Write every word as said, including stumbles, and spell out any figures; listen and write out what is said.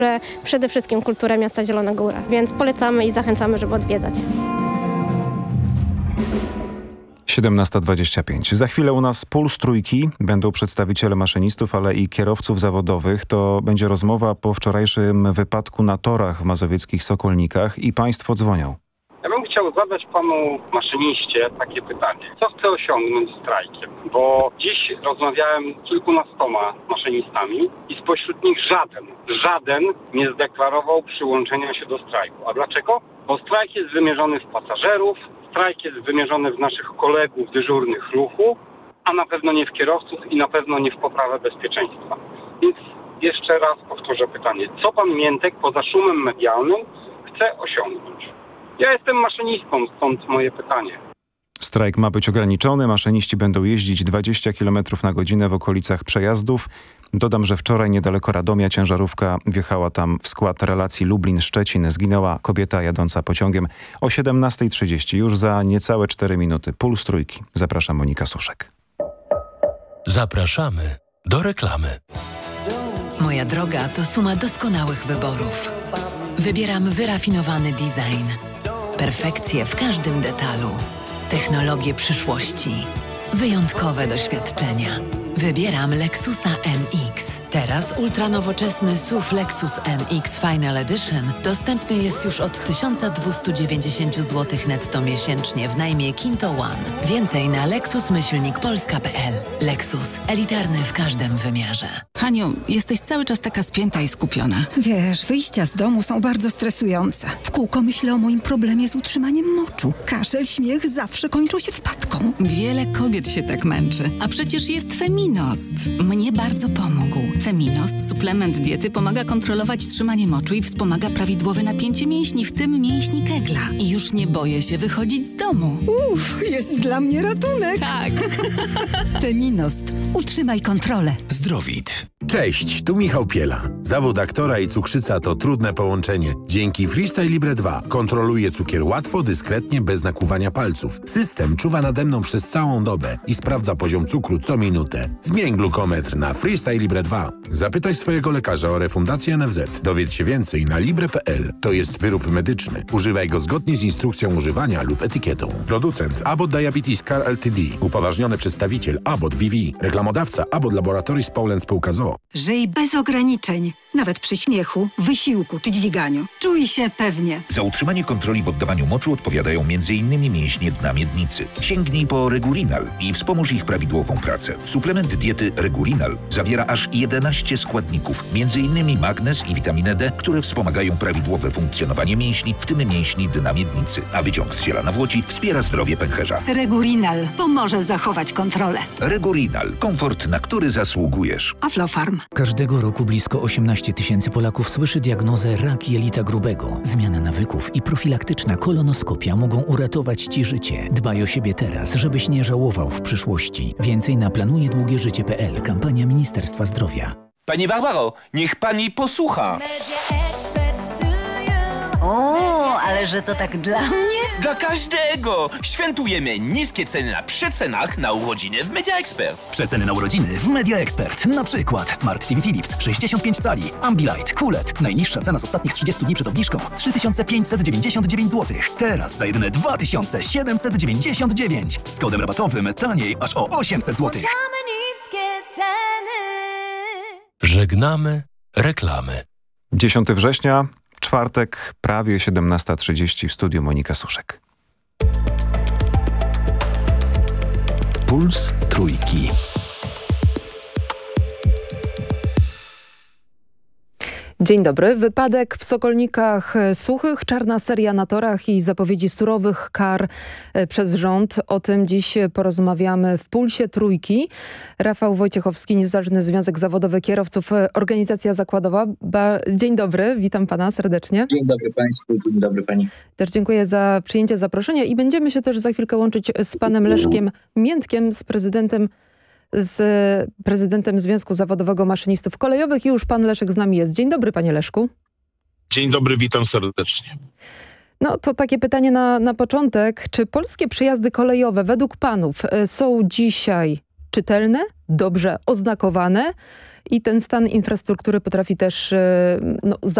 Przede wszystkim kulturę miasta Zielona Góra, więc polecamy i zachęcamy, żeby odwiedzać. siedemnasta dwadzieścia pięć. Za chwilę u nas Puls Trójki. Będą przedstawiciele maszynistów, ale i kierowców zawodowych. To będzie rozmowa po wczorajszym wypadku na torach w mazowieckich Sokolnikach i państwo dzwonią. Ja bym chciał zadać panu maszyniście takie pytanie. Co chce osiągnąć strajkiem? Bo dziś rozmawiałem z kilkunastoma maszynistami i spośród nich żaden, żaden nie zdeklarował przyłączenia się do strajku. A dlaczego? Bo strajk jest wymierzony w pasażerów, strajk jest wymierzony w naszych kolegów dyżurnych ruchu, a na pewno nie w kierowców i na pewno nie w poprawę bezpieczeństwa. Więc jeszcze raz powtórzę pytanie. Co pan Miętek poza szumem medialnym chce osiągnąć? Ja jestem maszynistą, stąd moje pytanie. Strajk ma być ograniczony. Maszyniści będą jeździć dwadzieścia kilometrów na godzinę w okolicach przejazdów. Dodam, że wczoraj niedaleko Radomia ciężarówka wjechała tam w skład relacji Lublin-Szczecin. Zginęła kobieta jadąca pociągiem o siedemnasta trzydzieści. Już za niecałe cztery minuty. Puls Trójki. Zapraszam, Monika Suszek. Zapraszamy do reklamy. Moja droga to suma doskonałych wyborów. Wybieram wyrafinowany design. Perfekcję w każdym detalu. Technologie przyszłości. Wyjątkowe doświadczenia. Wybieram Lexusa N X. Teraz ultranowoczesny S U V Lexus N X Final Edition dostępny jest już od tysiąc dwieście dziewięćdziesiąt złotych netto miesięcznie w najmie Kinto One. Więcej na lexus myślnik polska kropka p l. Lexus. Elitarny w każdym wymiarze. Haniu, jesteś cały czas taka spięta i skupiona. Wiesz, wyjścia z domu są bardzo stresujące. W kółko myślę o moim problemie z utrzymaniem moczu. Kaszel, śmiech zawsze kończą się wpadką. Wiele kobiet się tak męczy. A przecież jest Feminost. Mnie bardzo pomógł. Feminost, suplement diety, pomaga kontrolować trzymanie moczu i wspomaga prawidłowe napięcie mięśni, w tym mięśni kegla. I już nie boję się wychodzić z domu. Uff, jest dla mnie ratunek. Tak. Feminost. Utrzymaj kontrolę. Zdrowit. Cześć, tu Michał Piela. Zawód aktora i cukrzyca to trudne połączenie. Dzięki Freestyle Libre dwa kontroluję cukier łatwo, dyskretnie, bez nakłuwania palców. System czuwa nade mną przez całą dobę i sprawdza poziom cukru co minutę. Zmień glukometr na Freestyle Libre dwa. Zapytaj swojego lekarza o refundację N F Z. Dowiedz się więcej na libre kropka p l. To jest wyrób medyczny. Używaj go zgodnie z instrukcją używania lub etykietą. Producent Abbott Diabetes Care Ltd. Upoważniony przedstawiciel Abbott B V. Reklamodawca Abbott Laboratories Poland Spółka z o o. Żyj bez ograniczeń. Nawet przy śmiechu, wysiłku czy dźwiganiu. Czuj się pewnie. Za utrzymanie kontroli w oddawaniu moczu odpowiadają między innymi mięśnie dna miednicy. Sięgnij po Regurinal i wspomóż ich prawidłową pracę. Suplement diety Regurinal zawiera aż jedenaście składników, między innymi magnez i witaminę D, które wspomagają prawidłowe funkcjonowanie mięśni, w tym mięśni dna miednicy. A wyciąg z ziela nawłoci wspiera zdrowie pęcherza. Regurinal pomoże zachować kontrolę. Regurinal. Komfort, na który zasługujesz. Aflofarm. Każdego roku blisko osiemnaście tysięcy Polaków słyszy diagnozę rak jelita grubego. Zmiana nawyków i profilaktyczna kolonoskopia mogą uratować Ci życie. Dbaj o siebie teraz, żebyś nie żałował w przyszłości. Więcej na planuje długie życie kropka p l. Kampania Ministerstwa Zdrowia. Pani Barbaro, niech pani posłucha. O, ale że to tak dla mnie? Dla każdego! Świętujemy niskie ceny na przecenach na urodziny w Media Expert. Przeceny na urodziny w Media Expert. Na przykład Smart T V Philips sześćdziesiąt pięć cali, Ambilight, Q L E D. Najniższa cena z ostatnich trzydziestu dni przed obniżką trzy tysiące pięćset dziewięćdziesiąt dziewięć złotych. Teraz za jedyne dwa tysiące siedemset dziewięćdziesiąt dziewięć. Z kodem rabatowym taniej aż o osiemset złotych. Żegnamy reklamy. dziesiątego września, czwartek, prawie siedemnasta trzydzieści w studiu Monika Suszek. Puls Trójki. Dzień dobry. Wypadek w Sokolnikach Suchych, czarna seria na torach i zapowiedzi surowych kar przez rząd. O tym dziś porozmawiamy w Pulsie Trójki. Rafał Wojciechowski, Niezależny Związek Zawodowy Kierowców, Organizacja Zakładowa. Ba Dzień dobry, witam pana serdecznie. Dzień dobry państwu, dzień dobry pani. Też dziękuję za przyjęcie zaproszenia i będziemy się też za chwilkę łączyć z panem Leszkiem Miętkiem, z prezydentem z prezydentem Związku Zawodowego Maszynistów Kolejowych. Już pan Leszek z nami jest. Dzień dobry, panie Leszku. Dzień dobry, witam serdecznie. No to takie pytanie na, na początek. Czy polskie przejazdy kolejowe według panów są dzisiaj czytelne, dobrze oznakowane i ten stan infrastruktury potrafi też no,